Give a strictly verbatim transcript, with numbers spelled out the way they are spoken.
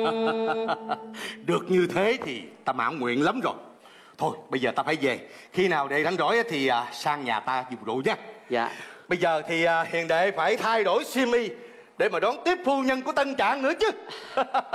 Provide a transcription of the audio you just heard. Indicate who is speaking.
Speaker 1: Được như thế thì ta mãn nguyện lắm rồi. Thôi bây giờ ta phải về. Khi nào đệ rảnh rỗi thì à, sang nhà ta dùng rượu nha.
Speaker 2: Dạ.
Speaker 1: Bây giờ thì à, hiền đệ phải thay đổi xiêm y để mà đón tiếp phu nhân của Tân Trạng nữa chứ.